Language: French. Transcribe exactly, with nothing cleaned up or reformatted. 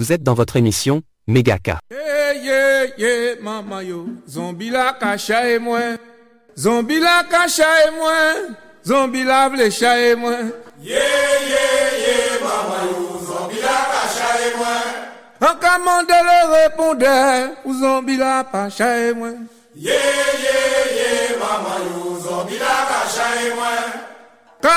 Vous êtes dans votre émission Megaka. Yeah, yeah, yeah, maman yo, zombie la cacha et moi. Zombie la cacha et moi. Zombie la vle cha et moi. Yeah, yeah, yeah, maman yo, zombie la cacha et moi. En commande le répondeur, ou zombie la pacha et moi. Yeah, yeah, yeah, maman yo, zombie la cacha et moi.